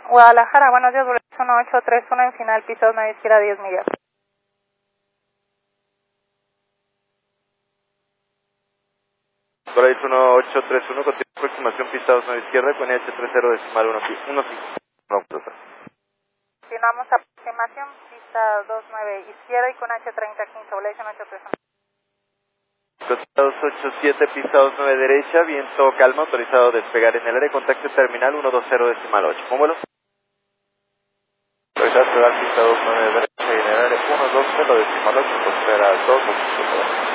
Guadalajara, buenos días, boleto 1831 en final, piso 9 izquierda 10 millas. Boleto 1831, continúa aproximación, pista 29 izquierda, con NH30 decimal 15. Continuamos aproximación, pista 29 izquierda y con H3015, boleto 1831. Costa 287, pista 29 derecha, viento calma, autorizado a despegar en el área, contacto terminal 120 decimal 8. ¿Cómo vuelo? Autorizado a despegar pista 29 derecha y en el área 120 decimal 8, espera 2.